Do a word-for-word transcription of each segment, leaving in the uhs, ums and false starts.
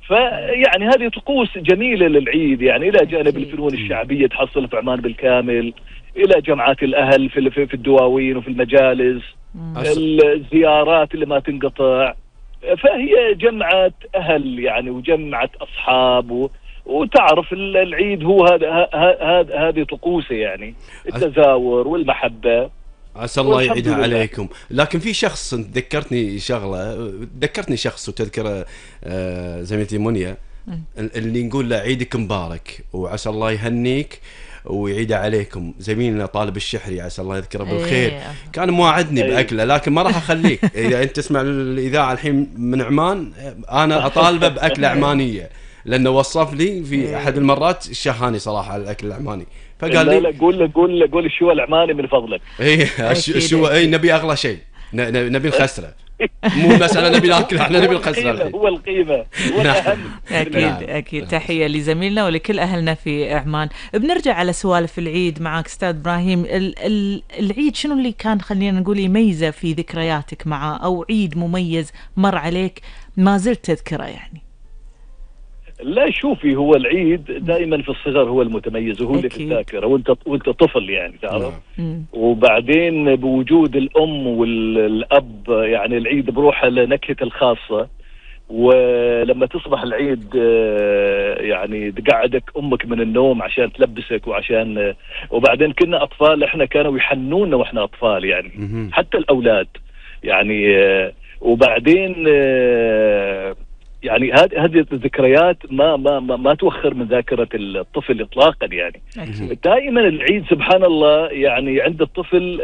فيعني هذه طقوس جميلة للعيد، يعني إلى جانب الفنون الشعبية تحصل في عمان بالكامل، إلى جمعات الأهل في في الدواوين وفي المجالس، الزيارات اللي ما تنقطع. فهي جمعة أهل يعني وجمعة أصحاب و وتعرف العيد هو هذا هذا هذه طقوسه، يعني التزاور والمحبة. عسى الله يعيدها عليكم. لكن في شخص ذكرتني شغلة، ذكرتني شخص وتذكره زميلتي منيا، اللي نقول له عيدك مبارك وعسى الله يهنيك ويعيد عليكم. زميلنا طالب الشحري عسى الله يذكره بالخير كان مواعدني بأكله، لكن ما راح أخليك إذا أنت تسمع الإذاعة الحين من عمان أنا أطالبه بأكلة عمانية، لأنه وصف لي في أحد المرات شهاني صراحة على الأكل العماني، فقال لي لا قول له قول له قول الشوى العماني من فضلك. إيه الشوى إيه نبي أغلى شيء، نبي الخسرة، مو مسألة نبي ناكل، احنا نبي الخسرة. هو القيمة هو الأهم. أكيد أكيد. تحية لزميلنا ولكل أهلنا في عمان. بنرجع على سوالف العيد معك أستاذ إبراهيم. العيد شنو اللي كان خلينا نقول يميزه في ذكرياتك معه، أو عيد مميز مر عليك ما زلت تذكره يعني؟ لا شوفي، هو العيد دائما في الصغر هو المتميز وهو اللي في الذاكره وانت وانت طفل يعني تعرف. وبعدين بوجود الام والاب يعني العيد بروحه لنكهته الخاصه، ولما تصبح العيد يعني تقعدك امك من النوم عشان تلبسك وعشان، وبعدين كنا اطفال احنا كانوا يحنونا واحنا اطفال يعني حتى الاولاد يعني. وبعدين يعني هذه الذكريات ما ما ما, ما توخر من ذاكرة الطفل إطلاقا يعني. دائما العيد سبحان الله يعني عند الطفل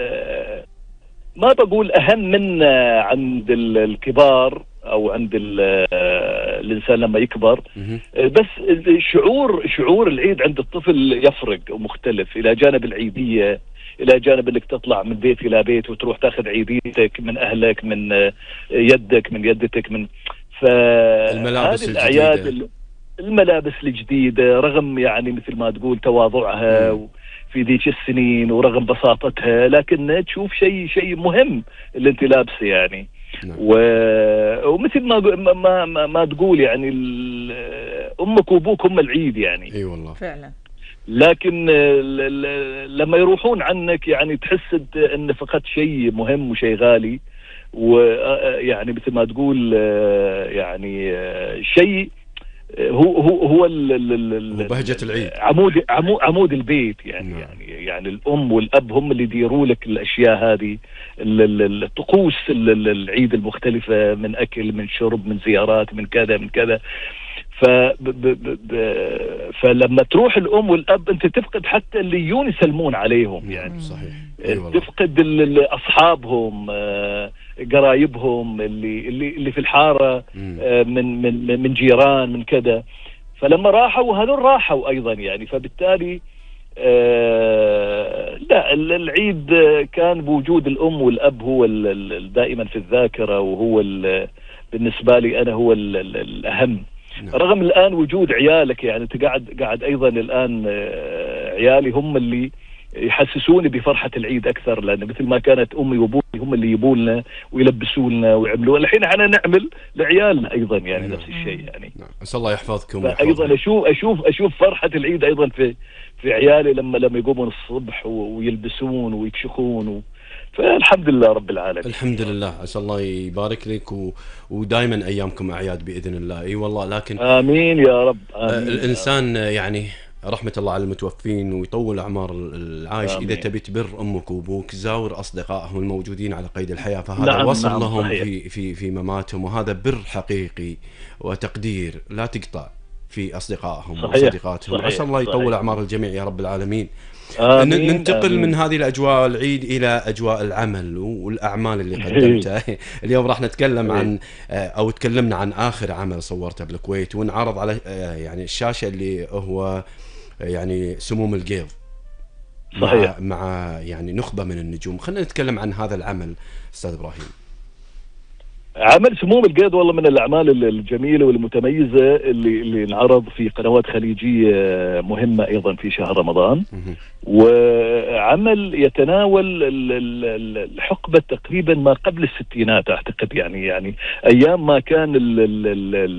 ما بقول أهم من عند الكبار أو عند الإنسان لما يكبر، بس شعور شعور العيد عند الطفل يفرق ومختلف، إلى جانب العيدية، إلى جانب أنك تطلع من بيت إلى بيت وتروح تاخذ عيديتك من أهلك من يدك من يدتك من فالملابس الجديدة، الملابس الجديدة رغم يعني مثل ما تقول تواضعها م. في ذيك السنين ورغم بساطتها، لكن تشوف شيء شيء مهم اللي انت لابسه يعني. نعم. و... ومثل ما ما ما, ما تقول يعني امك وابوك هم العيد يعني. اي والله فعلا. لكن لما يروحون عنك يعني تحس ان فقدت شيء مهم وشيء غالي، ويعني مثل ما تقول يعني شيء هو هو هو بهجة العيد، عمود عمود عمود البيت يعني. نعم. يعني يعني الام والاب هم اللي يديروا لك الاشياء هذه، الطقوس العيد المختلفه، من اكل من شرب من زيارات من كذا من كذا. ف فلما تروح الام والاب انت تفقد حتى اللي يجون يسلمون عليهم يعني. صحيح. تفقد اصحابهم قرايبهم اللي اللي اللي في الحاره من من من جيران من كذا. فلما راحوا هذول راحوا ايضا يعني. فبالتالي آه لا العيد كان بوجود الام والاب هو دائما في الذاكره، وهو بالنسبه لي انا هو الاهم. رغم الآن وجود عيالك يعني انت قاعد قاعد ايضا الآن عيالي هم اللي يحسسوني بفرحة العيد اكثر، لان مثل ما كانت امي وابوي هم اللي يجيبولنا ويلبسونا ويعملوا، الحين احنا نعمل لعيالنا ايضا يعني. نعم. نفس الشيء يعني. نعم. اسال الله يحفظكم. ايضا اشوف اشوف اشوف فرحة العيد ايضا في في عيالي لما لما يقومون الصبح ويلبسون ويكشخون و... فالحمد لله رب العالمين. الحمد لله. عسى الله يبارك لك و... ودائما ايامكم اعياد باذن الله. اي والله. لكن امين يا رب. آمين. الانسان يعني رحمة الله على المتوفين ويطول اعمار العايش. آمين. اذا تبي تبر امك وابوك زاور اصدقائهم الموجودين على قيد الحياه، فهذا نعم وصل نعم لهم صحيح. في في في مماتهم، وهذا بر حقيقي وتقدير لا تقطع في اصدقائهم وصديقاتهم. عسى الله يطول صحيح. اعمار الجميع يا رب العالمين. آمين. ننتقل آمين. من هذه الأجواء العيد إلى أجواء العمل والأعمال اللي قدمتها. اليوم راح نتكلم عن أو تكلمنا عن آخر عمل صورته بالكويت ونعرض على يعني الشاشة اللي هو يعني سموم القيض. صحيح. مع, مع يعني نخبة من النجوم. خلينا نتكلم عن هذا العمل أستاذ إبراهيم. عمل سموم القيض والله من الأعمال الجميلة والمتميزة اللي اللي انعرض في قنوات خليجية مهمة أيضا في شهر رمضان. وعمل يتناول الحقبة تقريبا ما قبل الستينات أعتقد يعني يعني أيام ما كان ال ال ال